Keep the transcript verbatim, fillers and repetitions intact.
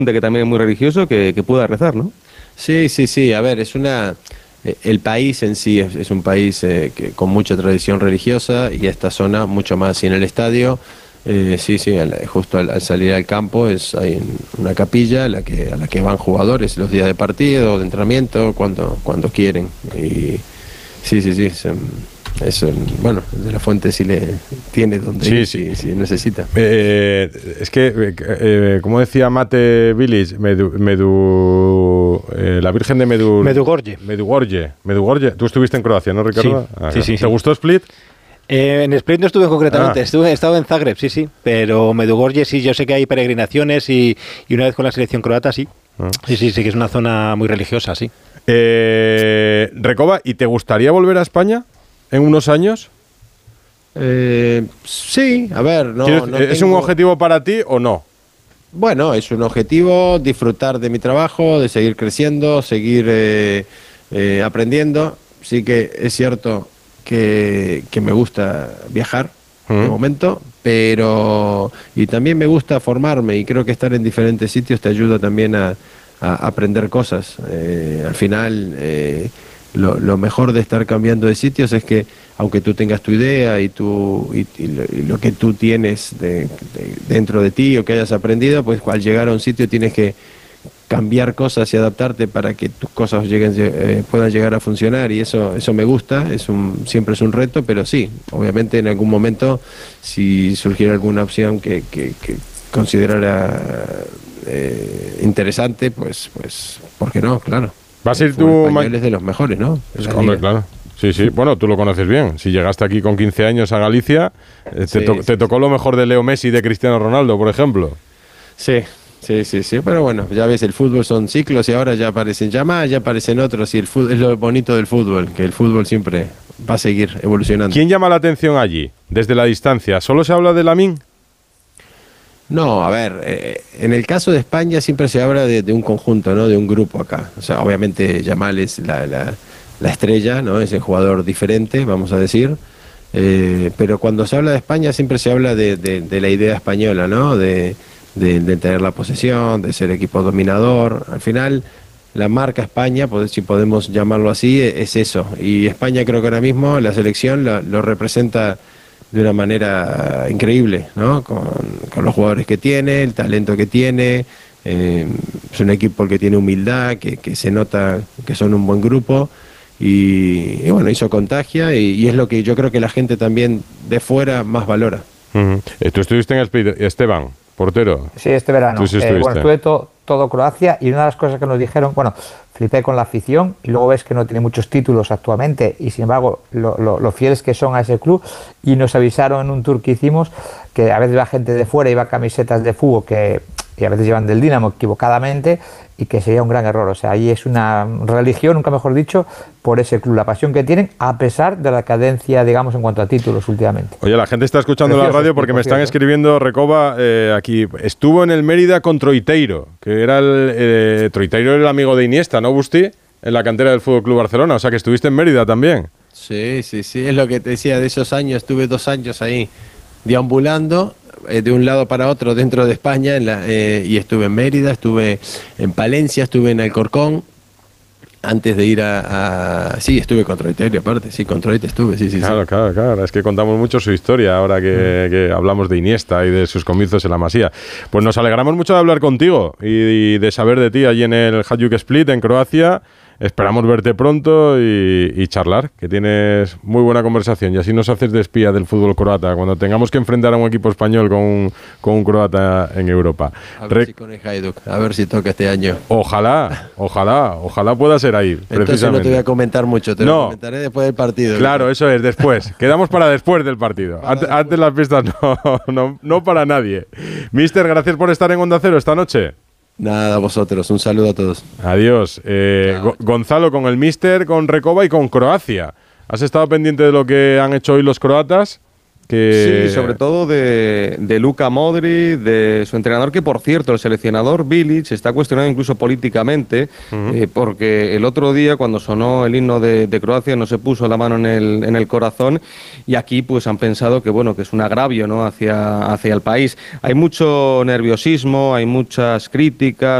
que también es muy religioso, que, que pueda rezar, ¿no? Sí, sí, sí. A ver, es una... El país en sí es, es un país eh, que, con mucha tradición religiosa, y esta zona mucho más. Y en el estadio, eh, sí, sí, al, justo al, al salir al campo es hay una capilla a la que a la que van jugadores los días de partido, de entrenamiento, cuando cuando quieren. Y sí, sí, sí. Se, Eso, bueno, de la Fuente sí le tiene donde sí, ir sí. si, si necesita. Eh, es que, eh, eh, como decía Mate Village, Medu, Medu, eh, la Virgen de Medu, Medugorje. Medugorje. Medugorje. Tú estuviste en Croacia, ¿no, Ricardo? Sí, ah, sí, sí, ¿Te sí. gustó Split? Eh, en Split no estuve concretamente, Ah. estuve, he estado en Zagreb, sí, sí, pero Medugorje sí, yo sé que hay peregrinaciones y, y una vez con la selección croata, sí. Ah. Sí, sí, sí, que es una zona muy religiosa, sí. Eh, Recoba, ¿y te gustaría volver a España en unos años? Eh, sí, a ver, no, ¿Quieres- no ¿Es tengo- un objetivo para ti o no? Bueno, es un objetivo, disfrutar de mi trabajo, de seguir creciendo, seguir eh, eh, aprendiendo. Sí que es cierto que, que me gusta viajar de Mm. momento, pero y también me gusta formarme, y creo que estar en diferentes sitios te ayuda también a, a aprender cosas. Eh, al final, eh, lo, lo mejor de estar cambiando de sitios es que aunque tú tengas tu idea y, tu, y, y lo, y lo que tú tienes de, de- dentro de ti o que hayas aprendido, pues al llegar a un sitio tienes que cambiar cosas y adaptarte para que tus cosas lleguen, eh, puedan llegar a funcionar, y eso eso me gusta. Es un siempre es un reto, pero sí, obviamente en algún momento, si surgiera alguna opción que, que, que considerara eh, interesante, pues pues ¿por qué no? Claro. ¿Vas a ir El fútbol tú, español Ma- es de los mejores, ¿no? Pues, La hombre, liga. claro. Sí, sí. Bueno, tú lo conoces bien. Si llegaste aquí con quince años a Galicia, eh, te, Sí, to- sí, te tocó lo mejor de Leo Messi y de Cristiano Ronaldo, por ejemplo. Sí, sí, sí, sí, pero bueno, ya ves, el fútbol son ciclos y ahora ya aparecen ya más, ya aparecen otros, y el fútbol es lo bonito del fútbol, que el fútbol siempre va a seguir evolucionando. ¿Quién llama la atención allí, desde la distancia? ¿Solo se habla de Lamine? No, a ver, eh, en el caso de España siempre se habla de, de un conjunto, ¿no? De un grupo acá. O sea, obviamente Yamal es la, la, la estrella, ¿no? Es el jugador diferente, vamos a decir. Eh, pero cuando se habla de España siempre se habla de, de, de la idea española, ¿no? De, de, de tener la posesión, de ser equipo dominador. Al final, la marca España, pues, si podemos llamarlo así, es eso. Y España creo que ahora mismo la selección lo, lo representa de una manera increíble, ¿no? Con, con los jugadores que tiene, el talento que tiene. Eh, es un equipo que tiene humildad, que, que se nota que son un buen grupo. Y, y bueno, eso contagia, y, y es lo que yo creo que la gente también de fuera más valora. Uh-huh. Eh, Tú estuviste en Split, Esteban, portero. Sí, este verano. Tú sí Eh, estuviste. bueno, estuve to- todo Croacia, y una de las cosas que nos dijeron, bueno, flipé con la afición, y luego ves que no tiene muchos títulos actualmente, y sin embargo lo, lo, lo fieles que son a ese club, y nos avisaron en un tour que hicimos que a veces va gente de fuera y va camisetas de fútbol que, que a veces llevan del Dinamo equivocadamente, y que sería un gran error. O sea, ahí es una religión, nunca mejor dicho, por ese club, la pasión que tienen, a pesar de la cadencia, digamos, en cuanto a títulos últimamente. Oye, la gente está escuchando Precioso, la radio porque por me están cierto. escribiendo, Recoba, eh, aquí. Estuvo en el Mérida con Troiteiro, que era el... Eh, Troiteiro era el amigo de Iniesta, ¿no, Busti? En la cantera del Fútbol Club Barcelona. O sea, que estuviste en Mérida también. Sí, sí, sí, es lo que te decía de esos años. Estuve dos años ahí deambulando eh, de un lado para otro dentro de España, en la, eh, y estuve en Mérida, estuve en Palencia, estuve en Alcorcón, antes de ir a... a sí, estuve con Troiterio, aparte, sí, con Troite estuve, sí, sí, Claro, sí. claro, claro. Es que contamos mucho su historia ahora que, que hablamos de Iniesta y de sus comienzos en la Masía. Pues nos alegramos mucho de hablar contigo y, y de saber de ti allí en el Hajduk Split, en Croacia. Esperamos verte pronto y, y charlar, que tienes muy buena conversación, y así nos haces de espía del fútbol croata cuando tengamos que enfrentar a un equipo español con un, con un croata en Europa. A ver Re- si con el Hajduk, a ver si toca este año. Ojalá, ojalá, ojalá pueda ser ahí, Entonces no precisamente. te voy a comentar mucho, te No. lo comentaré después del partido. Claro, eso es, después. Quedamos para después del partido. Antes, antes las pistas no, no, no para nadie. Mister, gracias por estar en Onda Cero esta noche. Nada, a vosotros, un saludo a todos. Adiós. Eh, Go- Gonzalo con el Mister, con Recoba y con Croacia. ¿Has estado pendiente de lo que han hecho hoy los croatas? Que... Sí, sobre todo de, de Luka Modric, de su entrenador, que por cierto, el seleccionador Bilic está cuestionado incluso políticamente, uh-huh. eh, porque el otro día cuando sonó el himno de, de Croacia no se puso la mano en el, en el corazón, y aquí pues han pensado que bueno, que es un agravio, ¿no?, hacia, hacia el país. Hay mucho nerviosismo, hay muchas críticas